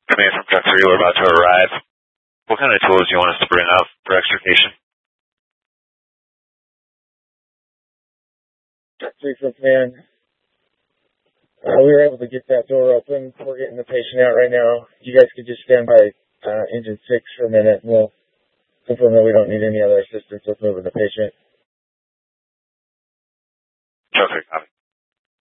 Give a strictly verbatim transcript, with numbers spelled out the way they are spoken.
Command from Truck three, we're about to arrive. What kind of tools do you want us to bring up for extrication? Truck three from Command. Uh, we were able to get that door open. We're getting the patient out right now. You guys could just stand by uh, engine six for a minute, and we'll confirm that we don't need any other assistance with moving the patient. Truck three, copy.